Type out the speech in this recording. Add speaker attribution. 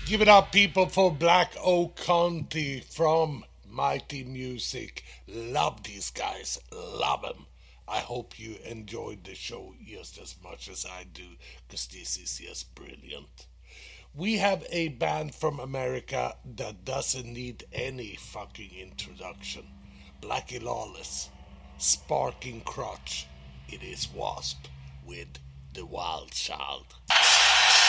Speaker 1: Give it up, people, for Black Oak County from Mighty Music. Love these guys. Love them. I hope you enjoyed the show just as much as I do, because this is just brilliant. We have a band from America that doesn't need any fucking introduction. Blackie Lawless, Sparking Crotch. It is Wasp with The Wild Child.